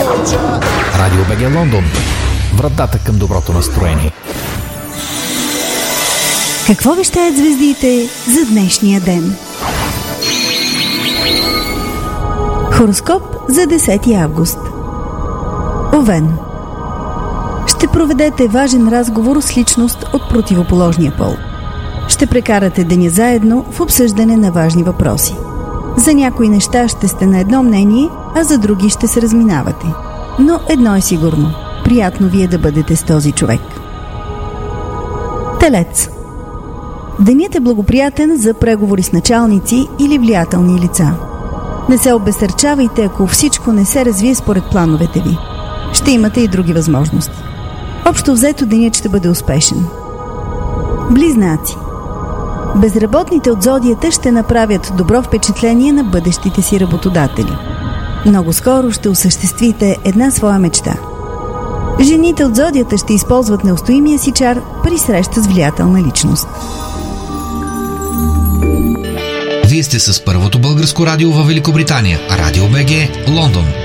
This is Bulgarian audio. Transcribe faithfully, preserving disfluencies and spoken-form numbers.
Радио БГ Лондон. Вратата към доброто настроение. Какво вещаят звездите за днешния ден? Хороскоп за десети август. Овен. Ще проведете важен разговор с личност от противоположния пол. Ще прекарате деня заедно в обсъждане на важни въпроси. За някои неща ще сте на едно мнение, а за други ще се разминавате. Но едно е сигурно. Приятно ви е да бъдете с този човек. Телец. Денят е благоприятен за преговори с началници или влиятелни лица. Не се обезсърчавайте, ако всичко не се развие според плановете ви. Ще имате и други възможности. Общо взето денят ще бъде успешен. Близнаци. Безработните от зодията ще направят добро впечатление на бъдещите си работодатели. Много скоро ще осъществите една своя мечта. Жените от зодията ще използват неустоимия си чар при среща с влиятелна личност. Вие сте с първото българско радио във Великобритания, Радио БГ, Лондон.